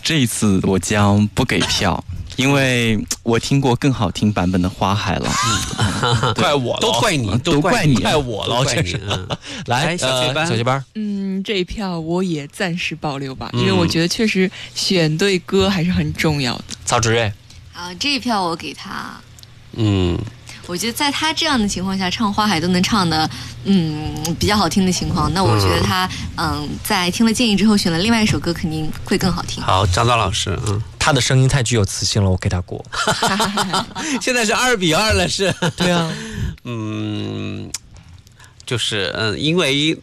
这一次我将不给票，因为我听过更好听版本的《花海》了。 怪我了， 都怪你， 都怪你， 怪我了，真是。来， 小学班， 这一票我也暂时保留吧，因为我觉得确实选对歌还是很重要的。 曹植瑞， 这一票我给他。我觉得在他这样的情况下唱花海都能唱的比较好听的情况，那我觉得他在听了建议之后选了另外一首歌肯定会更好听。 好，张导老师， 他的声音太具有磁性了，我给他过。 现在是2-2了，是？ 对啊， 就是因为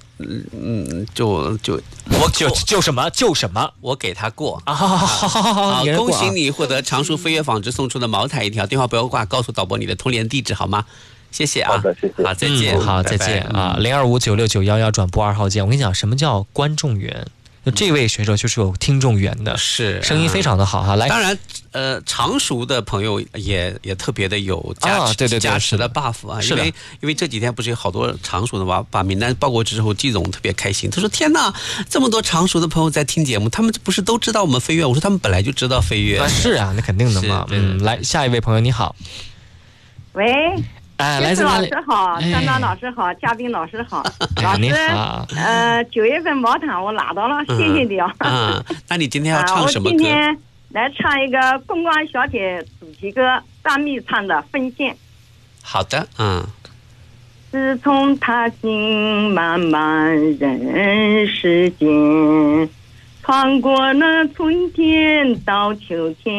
就什么，我给他过啊！好，恭喜你获得常熟飞跃纺织送出的茅台一条，电话不要挂，告诉导播你的通联地址好吗？谢谢啊， 好的，谢谢， 好，再见， 好，再见啊！02596911转播2号键。我跟你讲，什么叫观众缘？就这位选手就是有听众缘的， 是声音非常的好哈。来， 当然，常熟的朋友也特别的有加持的 buff 啊，因为这几天不是有好多常熟的把名单报过之后，季总特别开心，他说：“天哪，这么多常熟的朋友在听节目，他们不是都知道我们飞跃？”我说：“他们本来就知道飞跃。” 是啊，那肯定的嘛。来，下一位朋友你好， 喂。 来自老师好，张导老师好，嘉宾老师好，老师，9月份毛毯我拿到了，谢谢你啊。 那你今天要唱什么歌？ 我今天来唱一个《公关小姐》主题歌，张密唱的《分线》。 好的， 自从踏进漫漫人世间，穿过了春天到秋天。